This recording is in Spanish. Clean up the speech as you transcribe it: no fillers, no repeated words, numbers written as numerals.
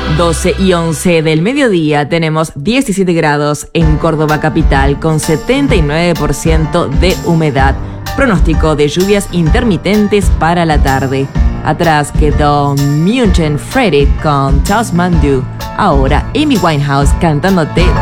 12 y 11 del mediodía tenemos 17 grados en Córdoba capital con 79% de humedad. Pronóstico de lluvias intermitentes para la tarde. Atrás quedó München Freddy con Tasman Du. Ahora Amy Winehouse cantándote